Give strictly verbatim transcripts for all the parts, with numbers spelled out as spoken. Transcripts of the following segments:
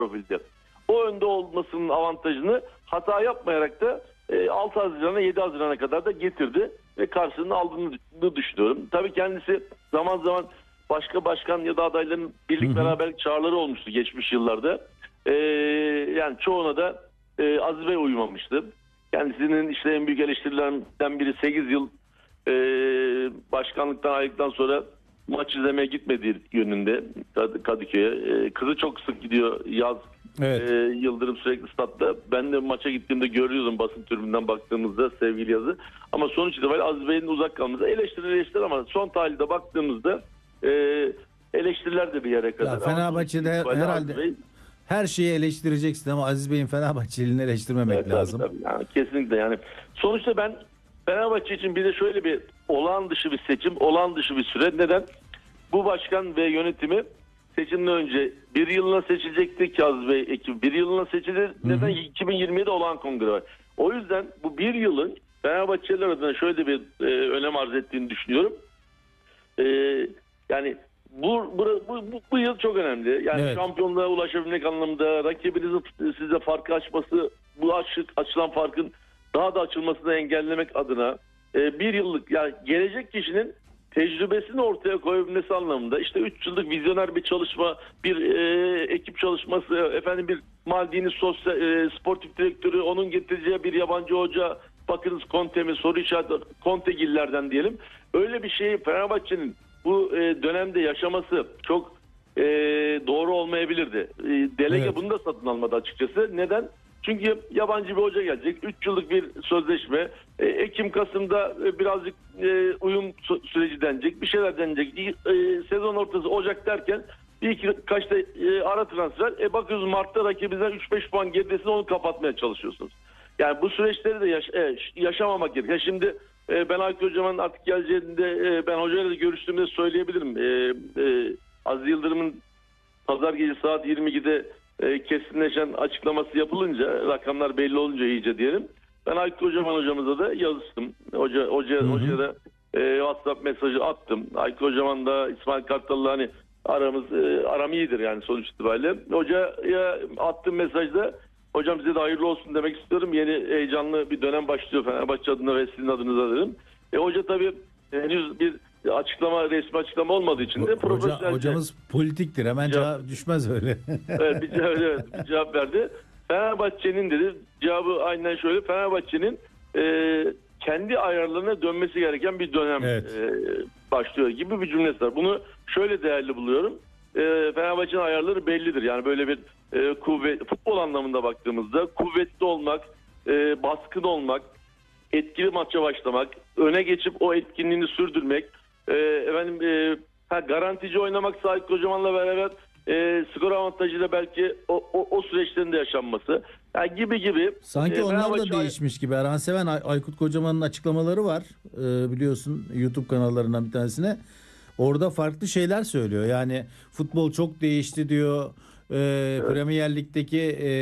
profilde. O önde olmasının avantajını hata yapmayarak da e, altı Haziran'a yedi Haziran'a kadar da getirdi ve karşılığını aldığını düşünüyorum. Tabii kendisi zaman zaman başka başkan ya da adayların birlik hı hı. beraberlik çağrıları olmuştu geçmiş yıllarda. E, yani çoğuna da e, Aziz Bey uymamıştı. Kendisinin işte en büyük eleştirilerinden biri sekiz yıl e, başkanlıktan ayrıldıktan sonra maç izlemeye gitmediği yönünde Kadıköy'e. E, kızı çok sık gidiyor yaz. Evet. E, Yıldırım sürekli statta. Ben de maça gittiğimde görüyordum basın tribünden baktığımızda sevgili yazı. Ama sonuç itibariyle Aziz Bey'in uzak kalması eleştiri eleştiri ama son tahlilde baktığımızda e, eleştiriler de bir yere kadar. Ya Fenerbahçe'de herhalde Bey, her şeyi eleştireceksin ama Aziz Bey'in Fenerbahçeli'ni eleştirmemek evet, lazım. Tabii, tabii. Yani kesinlikle yani. Sonuçta ben Fenerbahçe için bir de şöyle bir olağan dışı bir seçim, olağan dışı bir süre. Neden? Bu başkan ve yönetimi seçimden önce bir yılına seçilecekti Kazım Bey ekibi. Bir yılına seçildi. Neden? iki bin yirmi yedi olağan kongre var. O yüzden bu bir yılın Fenerbahçeliler adına şöyle bir e, önem arz ettiğini düşünüyorum. E, yani bu, bu, bu, bu, bu yıl çok önemli. Yani evet. Şampiyonluğa ulaşabilmek anlamında rakibinizin size farkı açması, bu açık, açılan farkın daha da açılmasını engellemek adına e, bir yıllık yani gelecek kişinin tecrübesini ortaya koyabilmesi anlamında işte üç yıllık vizyoner bir çalışma, bir e, ekip çalışması, efendim bir Maldini sosyal e, sportif direktörü, onun getireceği bir yabancı hoca, bakınız Conte mi, soru işareti Contegillerden diyelim. Öyle bir şeyi Fenerbahçe'nin bu e, dönemde yaşaması çok e, doğru olmayabilirdi. E, delege evet. Bunu da satın almadı açıkçası. Neden? Çünkü yabancı bir hoca gelecek. üç yıllık bir sözleşme. E, Ekim-Kasım'da e, birazcık e, uyum süreci denecek. Bir şeyler denecek. E, sezon ortası Ocak derken bir iki kaçta e, ara transfer. E, bakıyoruz Mart'ta rakibinizden üç beş puan geridesin, onu kapatmaya çalışıyorsunuz. Yani bu süreçleri de yaş e, yaşamamak gerekiyor. Şimdi e, ben Aykut Hocam'ın artık geleceğinde e, ben hocayla da görüştüğümde söyleyebilirim. E, e, Aziz Yıldırım'ın pazar gecesi saat yirmi ikide E, kesinleşen açıklaması yapılınca, rakamlar belli olunca iyice diyelim. Ben Aykut Kocaman hocamıza da yazıştım. Hoca, hoca, hocaya da e, WhatsApp mesajı attım. Aykut Kocaman da İsmail Kartal'la hani aramız e, aram iyidir yani sonuç itibariyle. Hocaya attığım mesajda hocam size de hayırlı olsun demek istiyorum. Yeni heyecanlı bir dönem başlıyor Fenerbahçe adına ve sizin adınıza dedim. E, hoca tabii henüz bir açıklama, resmi açıklama olmadığı için de Hoca, hocamız politiktir. Hemen cevap, cevap düşmez öyle. Evet, bir cevap, evet, bir cevap verdi. Fenerbahçe'nin dedi, cevabı aynen şöyle, Fenerbahçe'nin e, kendi ayarlarına dönmesi gereken bir dönem evet. e, başlıyor gibi bir cümlesi var. Bunu şöyle değerli buluyorum. E, Fenerbahçe'nin ayarları bellidir. Yani böyle bir e, kuvvet, futbol anlamında baktığımızda kuvvetli olmak, e, baskın olmak, etkili maça başlamak, öne geçip o etkinliğini sürdürmek, e, efendim e, ha, garantici oynamak, Sait Kocaman'la beraber e, skor avantajıyla belki o, o, o süreçlerin de yaşanması yani gibi gibi. Sanki e, onlar da değişmiş gibi. Erhan Seven, Ay- Aykut Kocaman'ın açıklamaları var e, biliyorsun YouTube kanallarından bir tanesine. Orada farklı şeyler söylüyor. Yani futbol çok değişti diyor. Ee, evet. Premier Lig'deki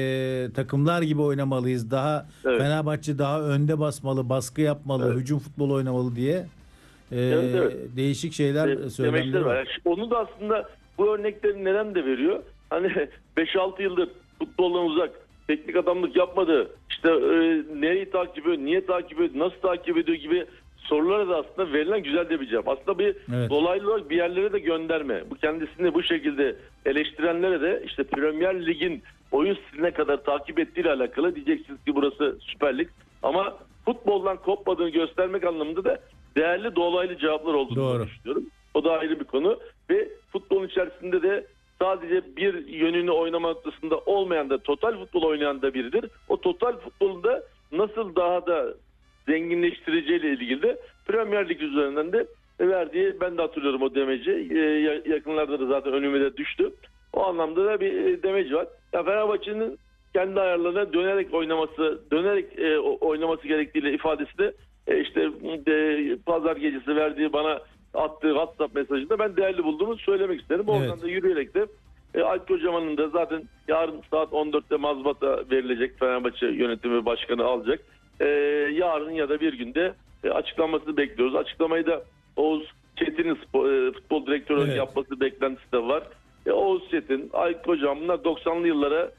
e, takımlar gibi oynamalıyız. Daha evet. Fenerbahçe daha önde basmalı, baskı yapmalı, evet. hücum futbolu oynamalı diye e, evet, evet. değişik şeyler de, söylemleri var. var. Onu da aslında bu örnekleri neden de veriyor? Hani beş altı yıldır futboldan uzak, teknik adamlık yapmadı. İşte e, nereyi takip ediyor, niye takip ediyor, nasıl takip ediyor gibi sorulara da aslında verilen güzel de bir cevap. Aslında bir evet. dolaylı olarak bir yerlere de gönderme. Bu kendisini bu şekilde eleştirenlere de işte Premier Lig'in oyun stiline kadar takip ettiğiyle alakalı diyeceksiniz ki burası Süper Lig. Ama futboldan kopmadığını göstermek anlamında da değerli dolaylı cevaplar olduğunu Doğru. düşünüyorum. O da ayrı bir konu. Ve futbolun içerisinde de sadece bir yönünü oynama noktasında olmayan da total futbol oynayan da biridir. O total futbolun da nasıl daha da zenginleştireceğiyle ilgili de Premier Lig üzerinden de verdiği, ben de hatırlıyorum o demeci. Ee, yakınlarda da zaten önüme de düştü. O anlamda da bir demeci var. Ya Fenerbahçe'nin kendi ayarlarına dönerek oynaması, dönerek e, oynaması gerektiğiyle ifadesi de e, işte e, pazar gecesi verdiği bana attığı WhatsApp mesajında ben değerli bulduğumu söylemek isterim. Evet. Oradan da yürüyerek de e, Aykut Kocaman'ın da zaten yarın saat on dörtte mazbata verilecek, Fenerbahçe yönetimi başkanı alacak. Ee, yarın ya da bir günde e, açıklamasını bekliyoruz. Açıklamayı da Oğuz Çetin'in spor, e, futbol direktörü evet. yapması beklentisi de var. e, Oğuz Çetin, Aykut Hocam bunlar doksanlı yıllara